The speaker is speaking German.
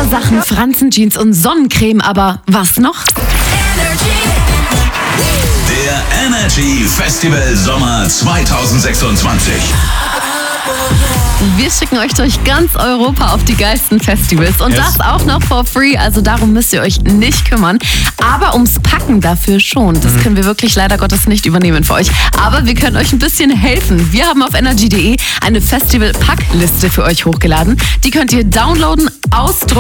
Glittersachen, Franzenjeans und Sonnencreme, aber was noch? Der Energy Festival Sommer 2026. Wir schicken euch durch ganz Europa auf die geilsten Festivals und das auch noch for free, also darum müsst ihr euch nicht kümmern. Aber ums Packen dafür schon, das können wir wirklich leider Gottes nicht übernehmen für euch. Aber wir können euch ein bisschen helfen. Wir haben auf energy.de eine Festival-Packliste für euch hochgeladen. Die könnt ihr downloaden, ausdrucken